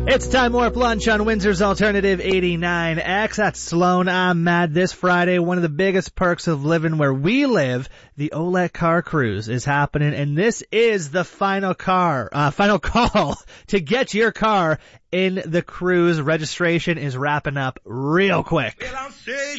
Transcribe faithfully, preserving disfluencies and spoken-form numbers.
It's Time Warp Lunch on Windsor's Alternative eighty-nine X. That's Sloan. I'm Mad. This Friday, one of the biggest perks of living where we live, the Olet Car Cruise is happening, and this is the final car, uh, final call to get your car in the cruise. Registration is wrapping up real quick.